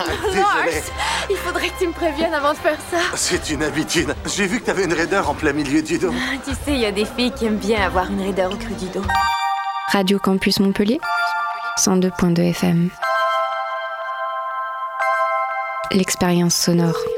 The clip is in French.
désolé. Lars, il faudrait que tu me préviennes avant de faire ça. C'est une habitude. J'ai vu que t'avais une raideur en plein milieu du dos. Tu sais, il y a des filles qui aiment bien avoir une raideur au creux du dos. Radio Campus Montpellier, 102.2 FM. L'expérience sonore.